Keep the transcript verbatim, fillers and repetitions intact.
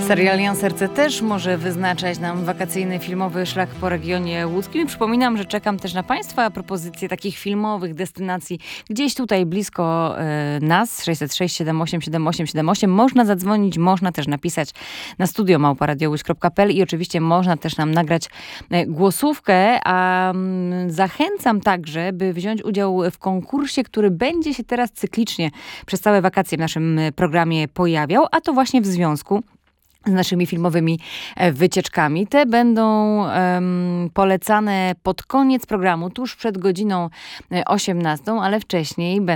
Serial Jan Serce też może wyznaczać nam wakacyjny filmowy szlak po regionie łódzkim. Przypominam, że czekam też na Państwa propozycje takich filmowych destynacji gdzieś tutaj blisko e, nas. sześćset sześć siedem osiem siedem osiem siedem osiem. Można zadzwonić, można też napisać na studio małpa radio łódź kropka pe el i oczywiście można też nam nagrać e, głosówkę. A m, zachęcam także, by wziąć udział w konkursie, który będzie się teraz cyklicznie przez całe wakacje w naszym programie pojawiał, a to właśnie w związku z naszymi filmowymi wycieczkami. Te będą um, polecane pod koniec programu, tuż przed godziną osiemnastą, ale wcześniej będą